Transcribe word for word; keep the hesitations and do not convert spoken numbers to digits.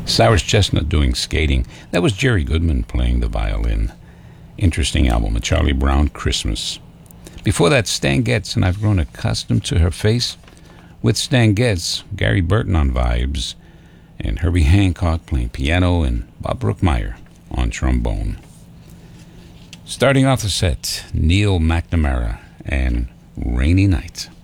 Cyrus Chestnut doing Skating. That was Jerry Goodman playing the violin. Interesting album, A Charlie Brown Christmas. Before that, Stan Getz, and I've grown accustomed to her face. With Stan Getz, Gary Burton on vibes, and Herbie Hancock playing piano, and Bob Brookmeyer on trombone. Starting off the set, Neil McNamara and Rainy Night.